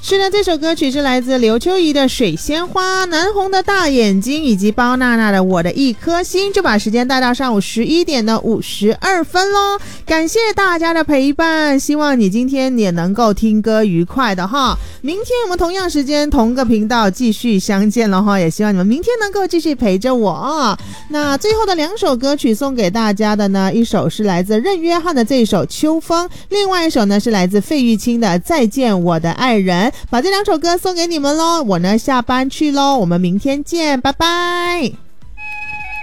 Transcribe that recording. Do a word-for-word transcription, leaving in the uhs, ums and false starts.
是的，这首歌曲是来自刘秋怡的《水仙花》，南红的大眼睛，以及包娜娜的《我的一颗心》，就把时间带到上午十一点的五十二分咯。感谢大家的陪伴，希望你今天也能够听歌愉快的哈。明天我们同样时间同个频道继续相见了哈，也希望你们明天能够继续陪着我。那最后的两首歌曲送给大家的呢，一首是来自任约翰的这一首《秋风》，另外一首呢是来自费玉清的《再见我的爱人》。把这两首歌送给你们咯，我呢下班去咯，我们明天见，拜拜。